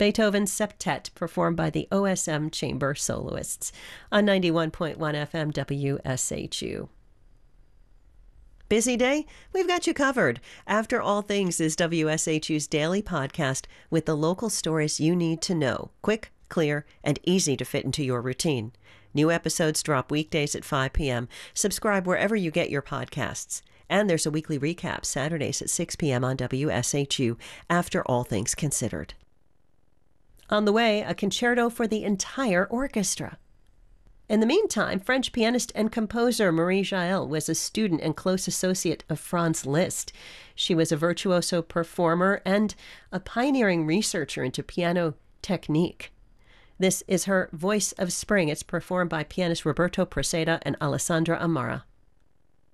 Beethoven's Septet, performed by the OSM Chamber Soloists on 91.1 FM WSHU. Busy day? We've got you covered. After All Things is WSHU's daily podcast with the local stories you need to know. Quick, clear, and easy to fit into your routine. New episodes drop weekdays at 5 p.m. Subscribe wherever you get your podcasts. And there's a weekly recap Saturdays at 6 p.m. on WSHU after All Things Considered. On the way, a concerto for the entire orchestra. In the meantime, French pianist and composer Marie Jaël was a student and close associate of Franz Liszt. She was a virtuoso performer and a pioneering researcher into piano technique. This is her Voice of Spring. It's performed by pianist Roberto Preseda and Alessandra Amara.